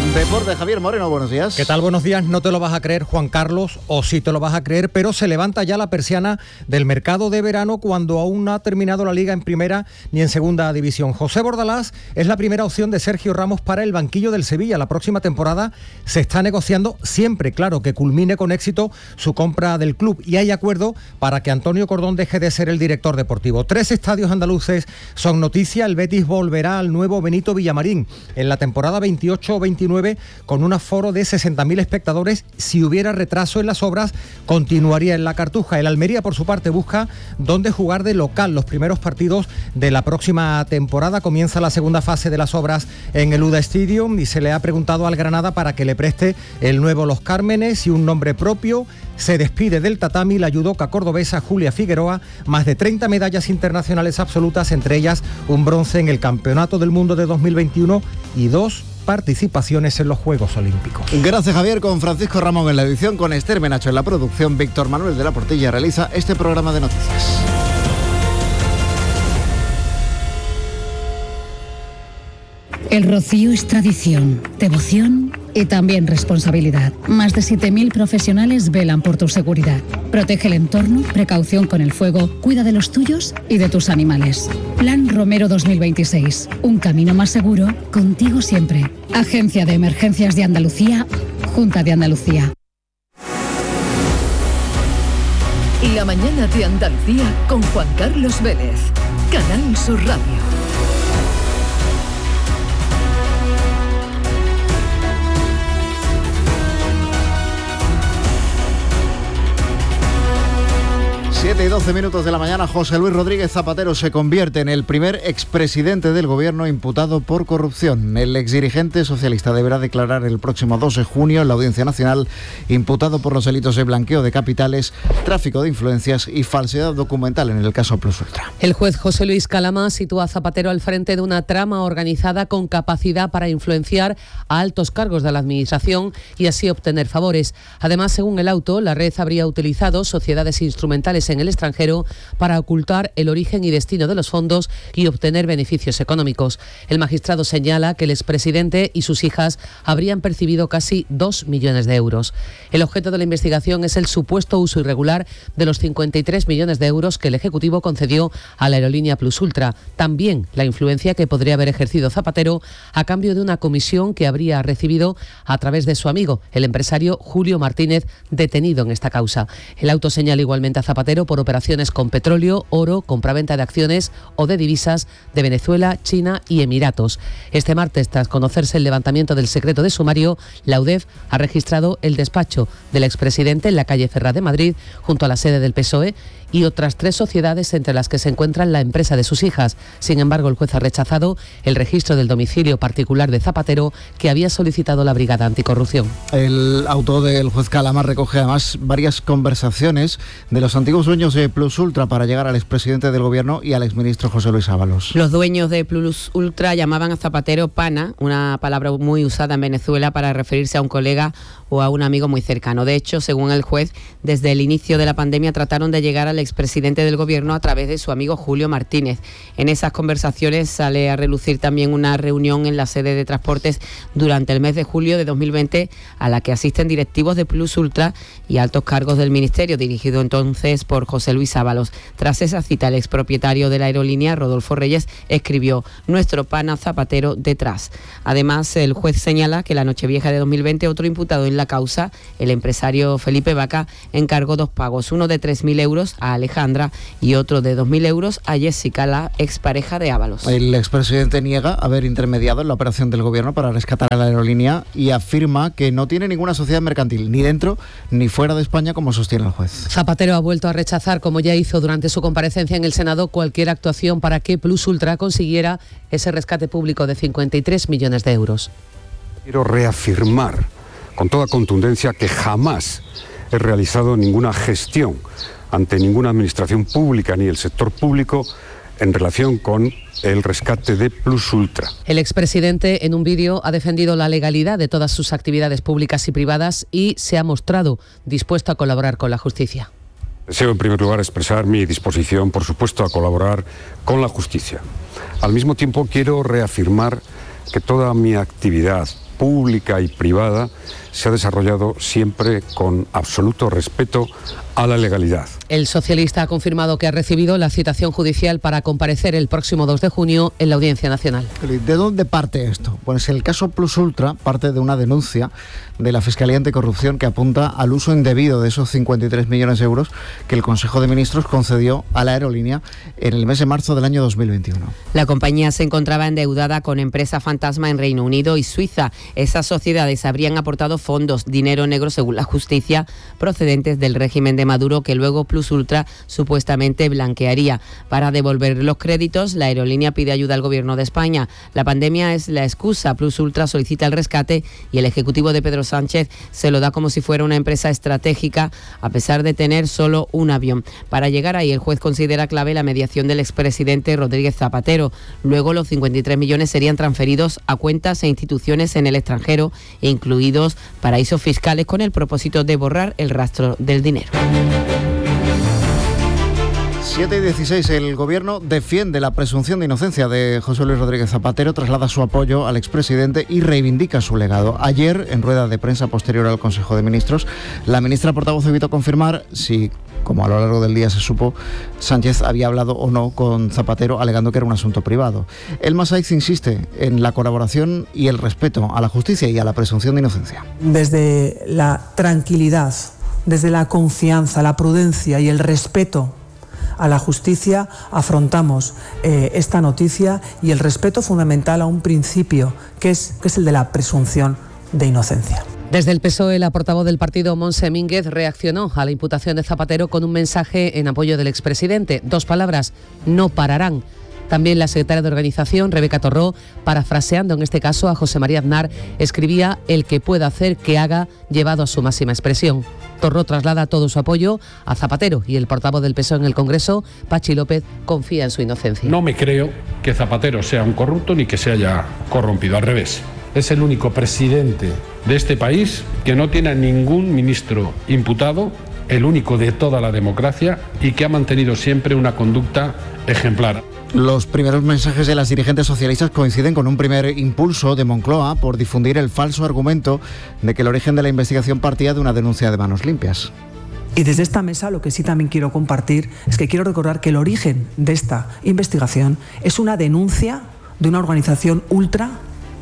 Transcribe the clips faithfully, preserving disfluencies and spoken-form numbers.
Deporte, Javier Moreno, buenos días. ¿Qué tal? Buenos días. No te lo vas a creer, Juan Carlos, o sí te lo vas a creer, pero se levanta ya la persiana del mercado de verano cuando aún no ha terminado la Liga en primera ni en segunda división. José Bordalás es la primera opción de Sergio Ramos para el banquillo del Sevilla. La próxima temporada se está negociando siempre, claro, que culmine con éxito su compra del club, y hay acuerdo para que Antonio Cordón deje de ser el director deportivo. Tres estadios andaluces son noticia. El Betis volverá al nuevo Benito Villamarín en la temporada veintiocho veintinueve con un aforo de sesenta mil espectadores. Si hubiera retraso en las obras, continuaría en la Cartuja. El Almería, por su parte, busca dónde jugar de local los primeros partidos de la próxima temporada. Comienza la segunda fase de las obras en el U D A Stadium y se le ha preguntado al Granada para que le preste el nuevo Los Cármenes y un nombre propio. Se despide del tatami la judoka cordobesa Julia Figueroa, más de treinta medallas internacionales absolutas, entre ellas un bronce en el Campeonato del Mundo de dos mil veintiuno y dos participaciones en los Juegos Olímpicos. Gracias, Javier. Con Francisco Ramón en la edición, con Esther Menacho en la producción, Víctor Manuel de la Portilla realiza este programa de noticias. El rocío es tradición, devoción y también responsabilidad. Más de siete mil profesionales velan por tu seguridad. Protege el entorno, precaución con el fuego, cuida de los tuyos y de tus animales. Plan Romero dos mil veintiséis. Un camino más seguro, contigo siempre. Agencia de Emergencias de Andalucía, Junta de Andalucía. La mañana de Andalucía con Juan Carlos Vélez. Canal Sur Radio. siete y doce minutos de la mañana. José Luis Rodríguez Zapatero se convierte en el primer expresidente del gobierno imputado por corrupción. El exdirigente socialista deberá declarar el próximo dos de junio en la Audiencia Nacional, imputado por los delitos de blanqueo de capitales, tráfico de influencias y falsedad documental en el caso Plus Ultra. El juez José Luis Calama sitúa a Zapatero al frente de una trama organizada con capacidad para influenciar a altos cargos de la administración y así obtener favores. Además, según el auto, la red habría utilizado sociedades instrumentales en el extranjero para ocultar el origen y destino de los fondos y obtener beneficios económicos. El magistrado señala que el expresidente y sus hijas habrían percibido casi dos millones de euros. El objeto de la investigación es el supuesto uso irregular de los cincuenta y tres millones de euros que el Ejecutivo concedió a la aerolínea Plus Ultra. También la influencia que podría haber ejercido Zapatero a cambio de una comisión que habría recibido a través de su amigo, el empresario Julio Martínez, detenido en esta causa. El auto señala igualmente a Zapatero por operaciones con petróleo, oro, compraventa de acciones o de divisas de Venezuela, China y Emiratos. Este martes, tras conocerse el levantamiento del secreto de sumario, la U D E F ha registrado el despacho del expresidente en la calle Ferraz de Madrid, junto a la sede del P S O E, y otras tres sociedades entre las que se encuentran la empresa de sus hijas. Sin embargo, el juez ha rechazado el registro del domicilio particular de Zapatero que había solicitado la Brigada Anticorrupción. El auto del juez Calama recoge además varias conversaciones de los antiguos dueños de Plus Ultra para llegar al expresidente del gobierno y al exministro José Luis Ábalos. Los dueños de Plus Ultra llamaban a Zapatero pana, una palabra muy usada en Venezuela para referirse a un colega o a un amigo muy cercano. De hecho, según el juez, desde el inicio de la pandemia trataron de llegar al expresidente del gobierno a través de su amigo Julio Martínez. En esas conversaciones sale a relucir también una reunión en la sede de Transportes durante el mes de julio de dos mil veinte a la que asisten directivos de Plus Ultra y altos cargos del ministerio, dirigido entonces por José Luis Ábalos. Tras esa cita, el expropietario de la aerolínea, Rodolfo Reyes, escribió: nuestro pana Zapatero detrás. Además, el juez señala que la Nochevieja de dos mil veinte otro imputado en la causa, el empresario Felipe Vaca, encargó dos pagos, uno de tres mil euros a Alejandra y otro de dos mil euros a Jessica, la expareja de Ábalos. El expresidente niega haber intermediado en la operación del gobierno para rescatar a la aerolínea y afirma que no tiene ninguna sociedad mercantil, ni dentro ni fuera de España, como sostiene el juez. Zapatero ha vuelto a rechazar, como ya hizo durante su comparecencia en el Senado, cualquier actuación para que Plus Ultra consiguiera ese rescate público de cincuenta y tres millones de euros. Quiero reafirmar con toda contundencia que jamás he realizado ninguna gestión ante ninguna administración pública ni el sector público en relación con el rescate de Plus Ultra. El expresidente, en un vídeo, ha defendido la legalidad de todas sus actividades públicas y privadas y se ha mostrado dispuesto a colaborar con la justicia. Deseo, en primer lugar, expresar mi disposición, por supuesto, a colaborar con la justicia. Al mismo tiempo, quiero reafirmar que toda mi actividad pública y privada se ha desarrollado siempre con absoluto respeto a la legalidad. El socialista ha confirmado que ha recibido la citación judicial para comparecer el próximo dos de junio en la Audiencia Nacional. ¿De dónde parte esto? Pues el caso Plus Ultra parte de una denuncia de la Fiscalía Anticorrupción que apunta al uso indebido de esos cincuenta y tres millones de euros que el Consejo de Ministros concedió a la aerolínea en el mes de marzo del año dos mil veintiuno. La compañía se encontraba endeudada con empresa fantasma en Reino Unido y Suiza. Esas sociedades habrían aportado fondos, dinero negro según la justicia, procedentes del régimen de Maduro, que luego Plus Ultra supuestamente blanquearía. Para devolver los créditos, la aerolínea pide ayuda al Gobierno de España. La pandemia es la excusa. Plus Ultra solicita el rescate y el ejecutivo de Pedro Sánchez se lo da como si fuera una empresa estratégica, a pesar de tener solo un avión. Para llegar ahí, el juez considera clave la mediación del expresidente Rodríguez Zapatero. Luego, los cincuenta y tres millones serían transferidos a cuentas e instituciones en el extranjero, incluidos paraísos fiscales, con el propósito de borrar el rastro del dinero. siete y dieciséis, el Gobierno defiende la presunción de inocencia de José Luis Rodríguez Zapatero, traslada su apoyo al expresidente y reivindica su legado. Ayer, en rueda de prensa posterior al Consejo de Ministros, la ministra portavoz evitó confirmar si, como a lo largo del día se supo, Sánchez había hablado o no con Zapatero, alegando que era un asunto privado. El Masaiz insiste en la colaboración y el respeto a la justicia y a la presunción de inocencia. Desde la tranquilidad, desde la confianza, la prudencia y el respeto a la justicia afrontamos eh, esta noticia, y el respeto fundamental a un principio que es, que es el de la presunción de inocencia. Desde el P S O E, la portavoz del partido, Montse Mínguez, reaccionó a la imputación de Zapatero con un mensaje en apoyo del expresidente. Dos palabras: no pararán. También la secretaria de Organización, Rebeca Torró, parafraseando en este caso a José María Aznar, escribía: el que pueda hacer que haga, llevado a su máxima expresión. Torró traslada todo su apoyo a Zapatero, y el portavoz del P S O E en el Congreso, Pachi López, confía en su inocencia. No me creo que Zapatero sea un corrupto ni que se haya corrompido, al revés. Es el único presidente de este país que no tiene a ningún ministro imputado, el único de toda la democracia, y que ha mantenido siempre una conducta ejemplar. Los primeros mensajes de las dirigentes socialistas coinciden con un primer impulso de Moncloa por difundir el falso argumento de que el origen de la investigación partía de una denuncia de Manos Limpias. Y desde esta mesa lo que sí también quiero compartir es que quiero recordar que el origen de esta investigación es una denuncia de una organización ultra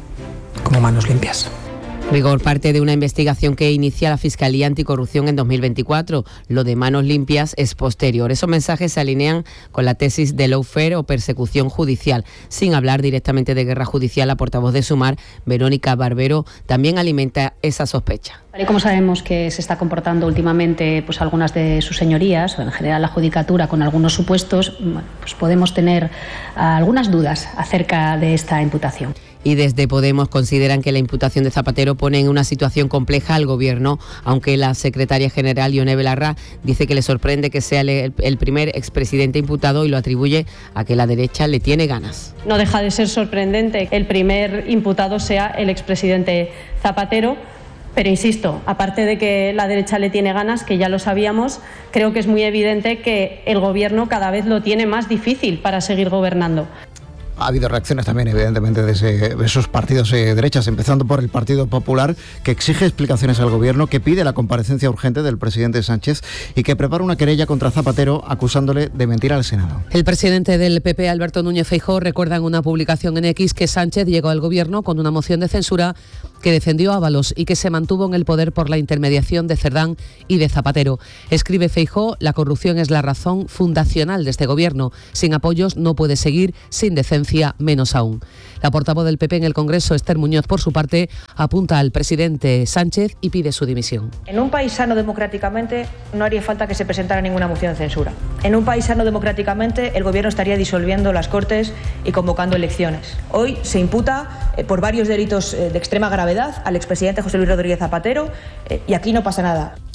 como Manos Limpias. Rigor parte de una investigación que inicia la Fiscalía Anticorrupción en dos mil veinticuatro. Lo de Manos Limpias es posterior. Esos mensajes se alinean con la tesis de lawfare o persecución judicial. Sin hablar directamente de guerra judicial, la portavoz de Sumar, Verónica Barbero, también alimenta esa sospecha. Tal y como sabemos que se está comportando últimamente pues algunas de sus señorías, o en general la judicatura, con algunos supuestos, pues podemos tener algunas dudas acerca de esta imputación. Y desde Podemos consideran que la imputación de Zapatero pone en una situación compleja al Gobierno, aunque la secretaria general, Ione Belarra, dice que le sorprende que sea el, el primer expresidente imputado, y lo atribuye a que la derecha le tiene ganas. No deja de ser sorprendente que el primer imputado sea el expresidente Zapatero, pero insisto, aparte de que la derecha le tiene ganas, que ya lo sabíamos, creo que es muy evidente que el Gobierno cada vez lo tiene más difícil para seguir gobernando. Ha habido reacciones también, evidentemente, de, ese, de esos partidos de derechas, empezando por el Partido Popular, que exige explicaciones al Gobierno, que pide la comparecencia urgente del presidente Sánchez y que prepara una querella contra Zapatero acusándole de mentir al Senado. El presidente del P P, Alberto Núñez Feijóo, recuerda en una publicación en X que Sánchez llegó al Gobierno con una moción de censura que defendió a Ábalos y que se mantuvo en el poder por la intermediación de Cerdán y de Zapatero. Escribe Feijóo: la corrupción es la razón fundacional de este Gobierno. Sin apoyos no puede seguir, sin decencia menos aún. La portavoz del P P en el Congreso, Esther Muñoz, por su parte, apunta al presidente Sánchez y pide su dimisión. En un país sano democráticamente no haría falta que se presentara ninguna moción de censura. En un país sano democráticamente el Gobierno estaría disolviendo las Cortes y convocando elecciones. Hoy se imputa eh, por varios delitos eh, de extrema gravedad al expresidente José Luis Rodríguez Zapatero eh, y aquí no pasa nada.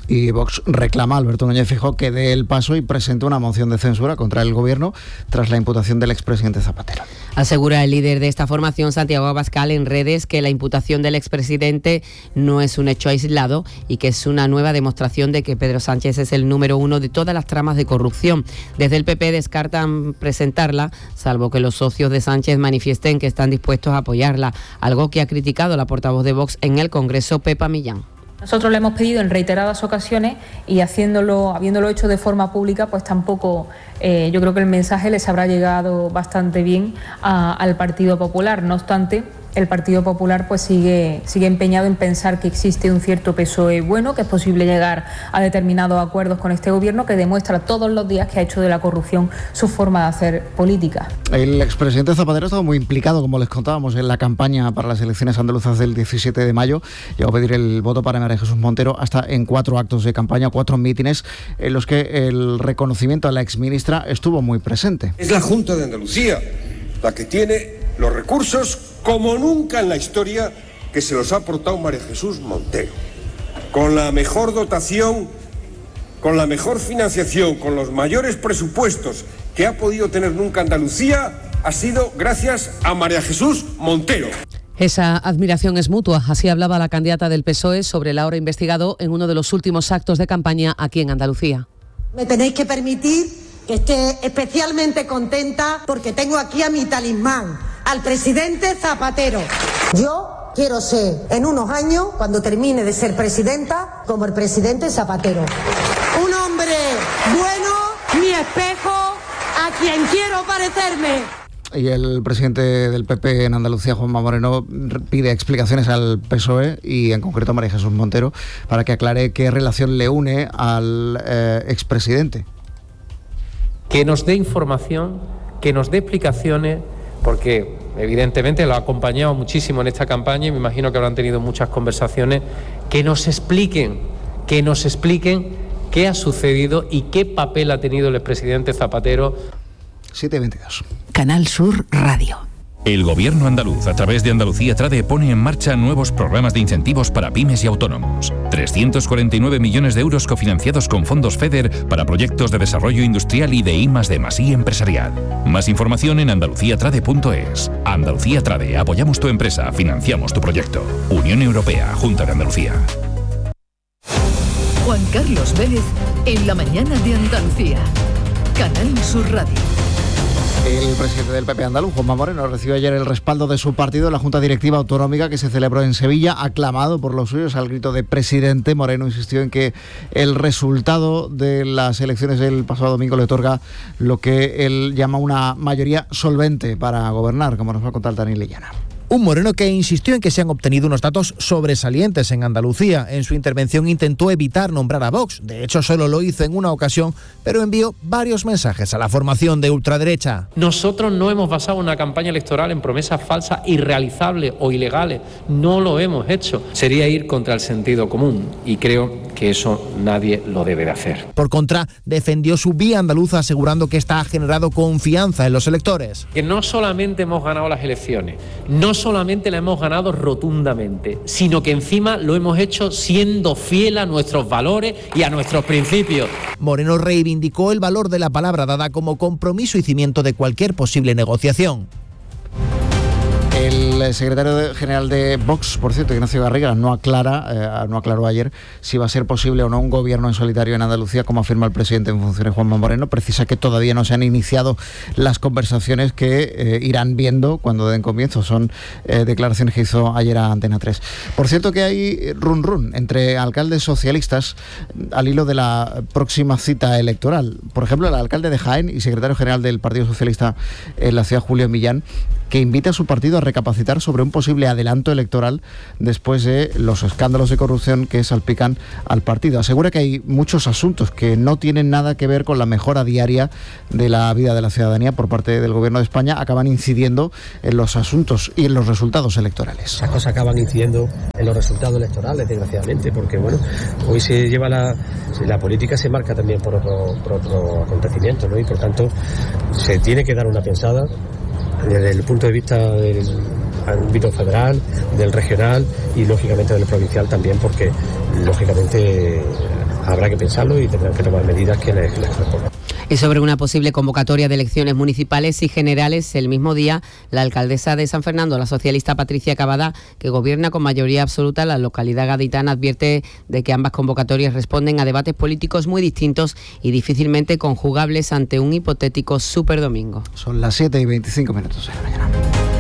Y Vox reclama a Alberto Núñez Feijóo que dé el paso y presente una moción de censura contra el gobierno tras la imputación del expresidente Zapatero. Asegura el líder de esta formación, Santiago Abascal, en redes que la imputación del expresidente no es un hecho aislado y que es una nueva demostración de que Pedro Sánchez es el número uno de todas las tramas de corrupción. Desde el P P descartan presentarla, salvo que los socios de Sánchez manifiesten que están dispuestos a apoyarla, algo que ha criticado la portavoz de Vox en el Congreso, Pepa Millán. Nosotros le hemos pedido en reiteradas ocasiones y haciéndolo, habiéndolo hecho de forma pública, pues tampoco, eh, yo creo que el mensaje les habrá llegado bastante bien a, al Partido Popular. No obstante, el Partido Popular pues sigue, sigue empeñado en pensar que existe un cierto P S O E bueno, que es posible llegar a determinados acuerdos con este gobierno, que demuestra todos los días que ha hecho de la corrupción su forma de hacer política. El expresidente Zapatero ha estado muy implicado, como les contábamos, en la campaña para las elecciones andaluzas del diecisiete de mayo. Llegó a pedir el voto para María Jesús Montero hasta en cuatro actos de campaña, cuatro mítines, en los que el reconocimiento a la exministra estuvo muy presente. Es la Junta de Andalucía la que tiene los recursos como nunca en la historia que se los ha aportado María Jesús Montero. Con la mejor dotación, con la mejor financiación, con los mayores presupuestos que ha podido tener nunca Andalucía, ha sido gracias a María Jesús Montero. Esa admiración es mutua, así hablaba la candidata del P S O E sobre el ahora investigado en uno de los últimos actos de campaña aquí en Andalucía. Me tenéis que permitir que esté especialmente contenta porque tengo aquí a mi talismán, al presidente Zapatero. Yo quiero ser, en unos años, cuando termine de ser presidenta, como el presidente Zapatero. Un hombre bueno, mi espejo, a quien quiero parecerme. Y el presidente del P P en Andalucía, Juanma Moreno, pide explicaciones al P S O E y en concreto a María Jesús Montero para que aclare qué relación le une al eh, expresidente. Que nos dé información, que nos dé explicaciones, porque evidentemente lo ha acompañado muchísimo en esta campaña y me imagino que habrán tenido muchas conversaciones, que nos expliquen, que nos expliquen qué ha sucedido y qué papel ha tenido el expresidente Zapatero. siete veintidós. Canal Sur Radio. El Gobierno andaluz, a través de Andalucía Trade, pone en marcha nuevos programas de incentivos para pymes y autónomos. trescientos cuarenta y nueve millones de euros cofinanciados con fondos FEDER para proyectos de desarrollo industrial y de I más D más I empresarial. Más información en andalucía trade punto es. Andalucía Trade, apoyamos tu empresa, financiamos tu proyecto. Unión Europea, Junta de Andalucía. Juan Carlos Vélez, en la mañana de Andalucía. Canal Sur Radio. El presidente del P P andaluz, Juanma Moreno, recibió ayer el respaldo de su partido en la Junta Directiva Autonómica que se celebró en Sevilla, aclamado por los suyos al grito de presidente. Moreno insistió en que el resultado de las elecciones del pasado domingo le otorga lo que él llama una mayoría solvente para gobernar, como nos va a contar Dani Lillana. Un Moreno que insistió en que se han obtenido unos datos sobresalientes en Andalucía. En su intervención intentó evitar nombrar a Vox. De hecho, solo lo hizo en una ocasión, pero envió varios mensajes a la formación de ultraderecha. Nosotros no hemos basado una campaña electoral en promesas falsas, irrealizables o ilegales. No lo hemos hecho. Sería ir contra el sentido común y creo que eso nadie lo debe de hacer. Por contra, defendió su vía andaluza asegurando que esta ha generado confianza en los electores. Que no solamente hemos ganado las elecciones, no solamente la hemos ganado rotundamente, sino que encima lo hemos hecho siendo fiel a nuestros valores y a nuestros principios. Moreno reivindicó el valor de la palabra dada como compromiso y cimiento de cualquier posible negociación. El secretario general de Vox, por cierto, Ignacio Garriga, no aclara, eh, no aclaró ayer si va a ser posible o no un gobierno en solitario en Andalucía, como afirma el presidente en funciones, Juanma Moreno. Precisa que todavía no se han iniciado las conversaciones que eh, irán viendo cuando den comienzo. Son eh, declaraciones que hizo ayer a Antena tres. Por cierto que hay run run entre alcaldes socialistas al hilo de la próxima cita electoral. Por ejemplo, el alcalde de Jaén y secretario general del Partido Socialista en la ciudad, Julio Millán, que invita a su partido a recapacitar sobre un posible adelanto electoral después de los escándalos de corrupción que salpican al partido. Asegura que hay muchos asuntos que no tienen nada que ver con la mejora diaria de la vida de la ciudadanía por parte del Gobierno de España, acaban incidiendo en los asuntos y en los resultados electorales. Esas cosas acaban incidiendo en los resultados electorales, desgraciadamente, porque bueno, hoy se lleva la, la política se marca también por otro, por otro acontecimiento, ¿no? Y por tanto se tiene que dar una pensada desde el punto de vista del ámbito federal, del regional y lógicamente del provincial también, porque lógicamente habrá que pensarlo y tendrán que tomar medidas que les, les correspondan. Y sobre una posible convocatoria de elecciones municipales y generales, el mismo día, la alcaldesa de San Fernando, la socialista Patricia Cavada, que gobierna con mayoría absoluta la localidad gaditana, advierte de que ambas convocatorias responden a debates políticos muy distintos y difícilmente conjugables ante un hipotético superdomingo. Son las siete y veinticinco minutos de la mañana.